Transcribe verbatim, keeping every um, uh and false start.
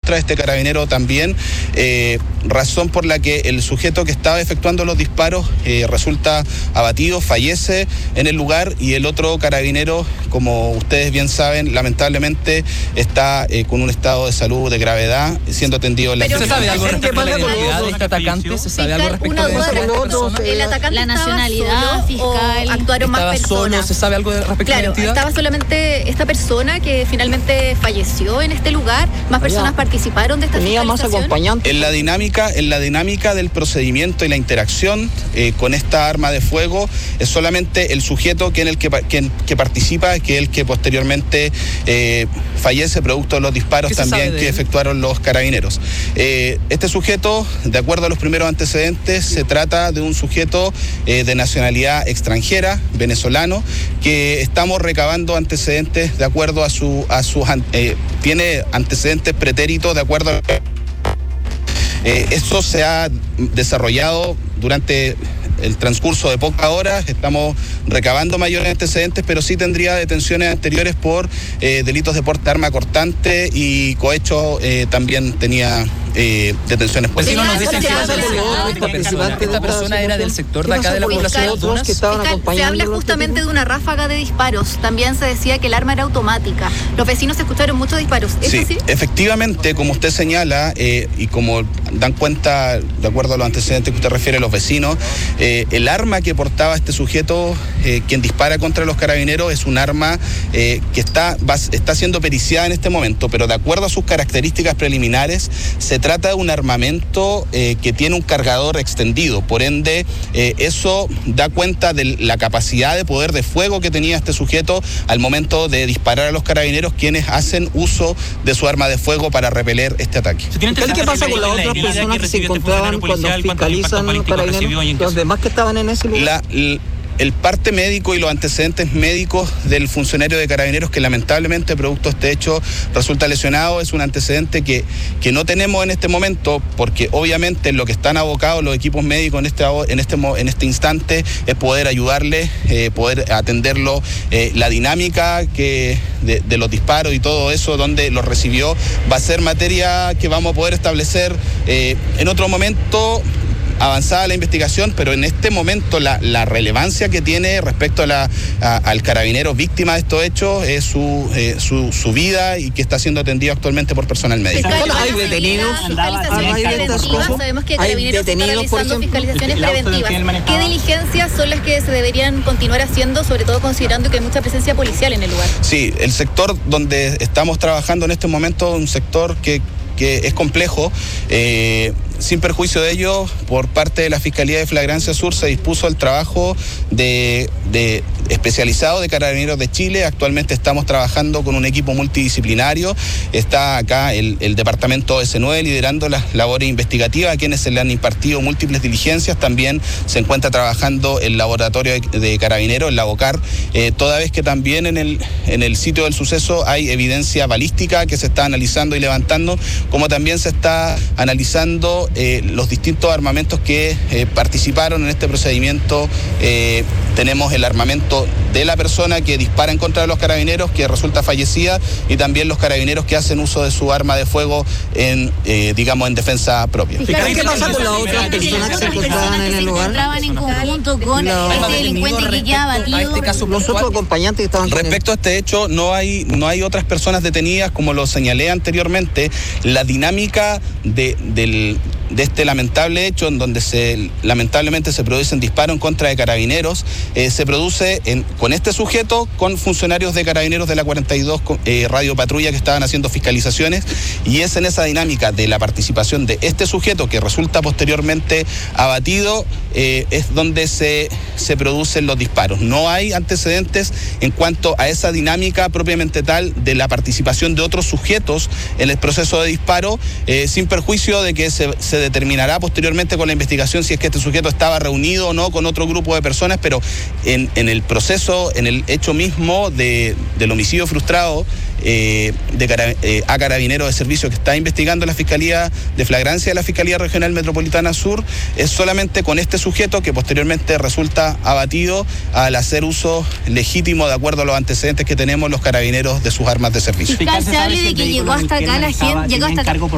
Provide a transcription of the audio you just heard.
contra este carabinero también, eh, razón por la que el sujeto que estaba efectuando los disparos eh, resulta abatido, fallece en el lugar, y el otro carabinero, como ustedes bien saben, lamentablemente está eh, con un estado de salud de gravedad, siendo atendido en la... ¿Se sabe algo respecto a la identidad de este atacante? ¿Se sabe algo respecto a el atacante? La nacionalidad, fiscal, actuaron más personas. Solo, ¿se sabe algo respecto claro, a la identidad? Estaba solamente esta persona que finalmente falleció en este lugar. Más personas participaron de esta Tenía más acompañantes. En la dinámica, en la dinámica del procedimiento y la interacción eh, con esta arma de fuego, es solamente el sujeto que en el que, que, que participa, que es el que posteriormente eh, fallece producto de los disparos también que efectuaron los carabineros. Eh, este sujeto, de acuerdo a los primeros antecedentes, se trata de un sujeto eh, de nacionalidad extranjera, venezolano, que estamos recabando antecedentes de acuerdo a su a sus eh, tiene antecedentes pretéritos de acuerdo a eh, esto se ha desarrollado durante el transcurso de pocas horas. Estamos recabando mayores antecedentes, pero sí tendría detenciones anteriores por eh, delitos de porte de arma cortante y cohecho. Eh, también tenía eh, detenciones por eso. No nos dicen qué pasa con los participantes. Esta persona era del sector de acá de la población. Que estaban acompañando. Se habla justamente de una ráfaga de disparos. También se decía que el arma era automática. Los vecinos escucharon muchos disparos. ¿Es sí, así? Efectivamente, como usted señala eh, y como dan cuenta, de acuerdo a los antecedentes que usted refiere, los vecinos, eh, el arma que portaba este sujeto, eh, quien dispara contra los carabineros, es un arma eh, que está, va, está siendo periciada en este momento, pero de acuerdo a sus características preliminares, se trata de un armamento eh, que tiene un cargador extendido. Por ende, eh, eso da cuenta de la capacidad de poder de fuego que tenía este sujeto al momento de disparar a los carabineros, quienes hacen uso de su arma de fuego para repeler este ataque. ¿Qué pasa con las otras personas que se encontraban cuando fiscalizan carabineros? Los demás que estaban en ese lugar. La, la, el parte médico y los antecedentes médicos del funcionario de carabineros que lamentablemente producto de este hecho resulta lesionado es un antecedente que, que no tenemos en este momento, porque obviamente en lo que están abocados los equipos médicos en este, en este, en este instante es poder ayudarle, eh, poder atenderlo, eh, la dinámica que de, de los disparos y todo eso, donde los recibió, va a ser materia que vamos a poder establecer eh, en otro momento avanzada la investigación, pero en este momento la, la relevancia que tiene respecto a la, a, al carabinero víctima de estos hechos es su, eh, su, su vida, y que está siendo atendido actualmente por personal médico. ¿Hay detenidos? Sabemos que Carabineros está realizando fiscalizaciones preventivas. ¿Qué diligencias son las que se deberían continuar haciendo, sobre todo considerando que hay mucha presencia policial en el lugar? Sí, el sector donde estamos trabajando en este momento es un sector que que es complejo. Eh, sin perjuicio de ello, por parte de la Fiscalía de Flagrancia Sur se dispuso el trabajo de, de especializado de Carabineros de Chile. Actualmente estamos trabajando con un equipo multidisciplinario. Está acá el, el departamento S nueve liderando las labores investigativas, a quienes se le han impartido múltiples diligencias. También se encuentra trabajando el laboratorio de, de Carabineros, el Labocar, eh, toda vez que también en el, en el sitio del suceso hay evidencia balística que se está analizando y levantando, como también se está analizando eh, los distintos armamentos que eh, participaron en este procedimiento. Eh, tenemos el armamento de la persona que dispara en contra de los carabineros, que resulta fallecida, y también los carabineros que hacen uso de su arma de fuego en, eh, digamos, en defensa propia. ¿Qué pasa con las otras personas que se encontraban en el lugar? Se encontraban en conjunto con este delincuente que ya abatido. Los otros acompañantes que estaban. Respecto a este hecho, no hay, no hay otras personas detenidas, como lo señalé anteriormente. La dinámica de, del, de este lamentable hecho, en donde se lamentablemente se producen disparos en contra de carabineros, eh, se produce en, con este sujeto, con funcionarios de Carabineros de la cuarenta y dos eh, Radio Patrulla que estaban haciendo fiscalizaciones, y es en esa dinámica de la participación de este sujeto, que resulta posteriormente abatido, eh, es donde se, se producen los disparos. No hay antecedentes en cuanto a esa dinámica propiamente tal de la participación de otros sujetos en el proceso de disparo, eh, sin perjuicio de que se, se determinará posteriormente con la investigación si es que este sujeto estaba reunido o no con otro grupo de personas, pero en, en el proceso, en el hecho mismo de, del homicidio frustrado eh, de cara, eh, a Carabineros de Servicio que está investigando la Fiscalía de Flagrancia de la Fiscalía Regional Metropolitana Sur, es solamente con este sujeto que posteriormente resulta abatido al hacer uso legítimo, de acuerdo a los antecedentes que tenemos, los carabineros de sus armas de servicio. Fiscal, se habla de que llegó hasta acá la gente, llegó hasta acá.